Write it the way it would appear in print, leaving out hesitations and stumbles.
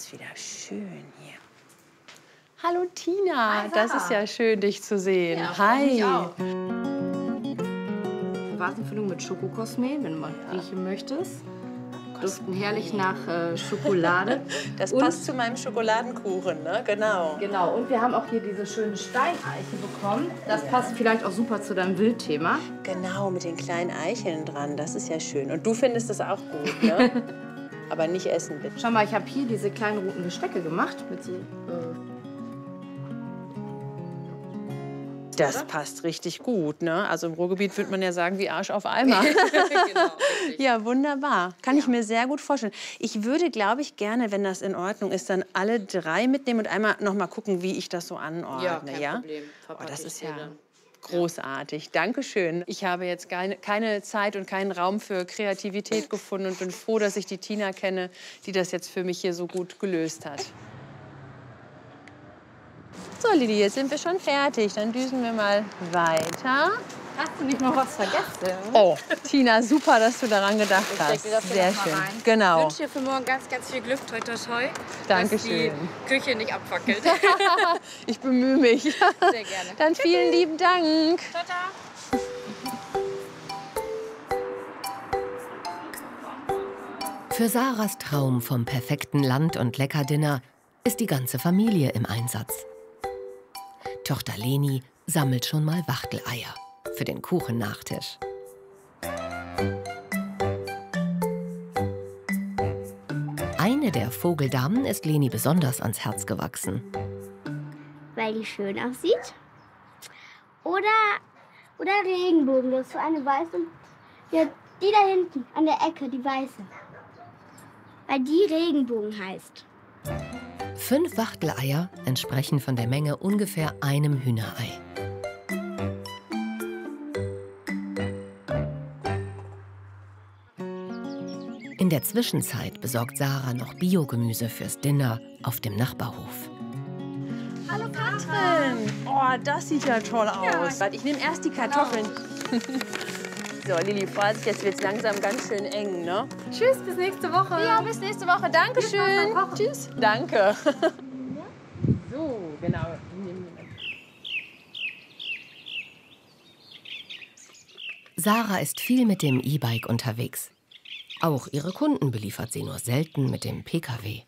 ist wieder schön hier. Hallo Tina, hi, das ist ja schön, dich zu sehen. Ja, hi. Vasenfüllung mit Schokokosme, wenn du mal riechen möchtest. Duften herrlich nach Schokolade. Das passt zu meinem Schokoladenkuchen, ne? Genau. Genau, und wir haben auch hier diese schönen Steineiche bekommen. Das passt vielleicht auch super zu deinem Wildthema. Genau, mit den kleinen Eicheln dran, das ist ja schön. Und du findest das auch gut, ne? Aber nicht essen, bitte. Schau mal, ich habe hier diese kleinen roten Gestecke gemacht mit so... Das passt richtig gut, ne? Also im Ruhrgebiet würde man ja sagen, wie Arsch auf Eimer. Genau, ja, wunderbar. Kann ich mir sehr gut vorstellen. Ich würde, glaube ich, gerne, wenn das in Ordnung ist, dann alle 3 mitnehmen und einmal noch mal gucken, wie ich das so anordne. Ja, kein Problem. Oh, das ist ja großartig. Dankeschön. Ich habe jetzt keine Zeit und keinen Raum für Kreativität gefunden und bin froh, dass ich die Tina kenne, die das jetzt für mich hier so gut gelöst hat. So, Lili, jetzt sind wir schon fertig. Dann düsen wir mal weiter. Hast du nicht noch was vergessen? Oh, Tina, super, dass du daran gedacht hast. Sehr schön. Genau. Ich wünsche dir für morgen ganz, ganz viel Glück, toi, toi, toi. Dankeschön. Dass die Küche nicht abfackelt. Ich bemühe mich. Sehr gerne. Dann vielen lieben Dank. Ciao, ciao. Für Sarahs Traum vom perfekten Land- und Leckerdinner ist die ganze Familie im Einsatz. Tochter Leni sammelt schon mal Wachteleier für den Kuchennachtisch. Eine der Vogeldamen ist Leni besonders ans Herz gewachsen. Weil die schön aussieht. Oder Regenbogen. Das ist so eine weiße. Ja, die da hinten an der Ecke, die weiße. Weil die Regenbogen heißt. 5 Wachteleier entsprechen von der Menge ungefähr einem Hühnerei. In der Zwischenzeit besorgt Sarah noch Biogemüse fürs Dinner auf dem Nachbarhof. Hallo Katrin. Oh, das sieht ja toll aus. Ich nehme erst die Kartoffeln. So, Lili, Vorsicht, jetzt wird es langsam ganz schön eng, ne? Tschüss, bis nächste Woche. Ja, bis nächste Woche. Dankeschön. Tschüss. Danke. So, genau. Sarah ist viel mit dem E-Bike unterwegs. Auch ihre Kunden beliefert sie nur selten mit dem Pkw.